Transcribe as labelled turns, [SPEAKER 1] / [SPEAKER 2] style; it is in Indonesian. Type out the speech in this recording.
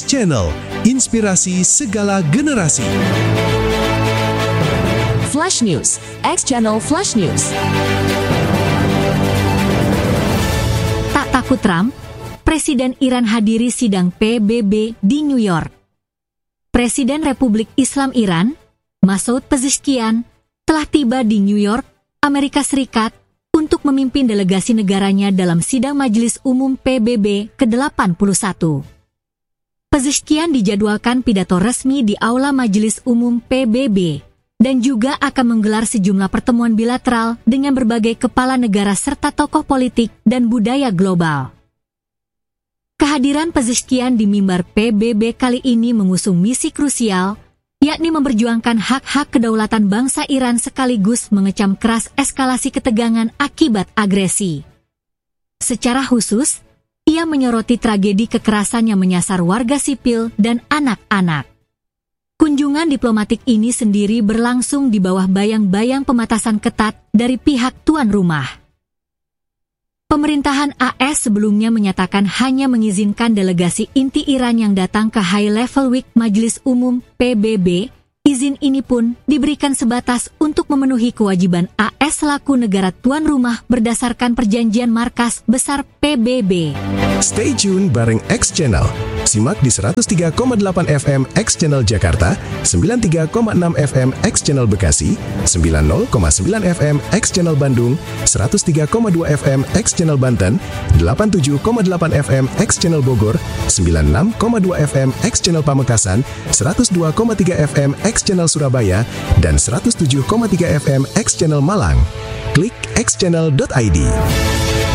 [SPEAKER 1] X Channel, inspirasi segala generasi.
[SPEAKER 2] Flash News, X Channel Flash News.
[SPEAKER 3] Tak takut Trump, Presiden Iran hadiri sidang PBB di New York. Presiden Republik Islam Iran, Masoud Pezeshkian, telah tiba di New York, Amerika Serikat, untuk memimpin delegasi negaranya dalam sidang Majelis Umum PBB ke-81. Pezeshkian dijadwalkan pidato resmi di Aula Majelis Umum PBB dan juga akan menggelar sejumlah pertemuan bilateral dengan berbagai kepala negara serta tokoh politik dan budaya global. Kehadiran Pezeshkian di mimbar PBB kali ini mengusung misi krusial, yakni memperjuangkan hak-hak kedaulatan bangsa Iran sekaligus mengecam keras eskalasi ketegangan akibat agresi. Secara khusus, ia menyoroti tragedi kekerasan yang menyasar warga sipil dan anak-anak. Kunjungan diplomatik ini sendiri berlangsung di bawah bayang-bayang pembatasan ketat dari pihak tuan rumah. Pemerintahan AS sebelumnya menyatakan hanya mengizinkan delegasi inti Iran yang datang ke High Level Week Majelis Umum PBB. Izin ini pun diberikan sebatas untuk memenuhi kewajiban AS selaku negara tuan rumah berdasarkan perjanjian markas besar PBB.
[SPEAKER 1] Stay tune bareng X Channel. Simak di 103,8 FM X Channel Jakarta, 93,6 FM X Channel Bekasi, 90,9 FM X Channel Bandung, 103,2 FM X Channel Banten, 87,8 FM X Channel Bogor, 96,2 FM X Channel Pamekasan, 102,3 FM X Channel Surabaya, dan 107,3 FM X Channel Malang. Klik xchannel.id.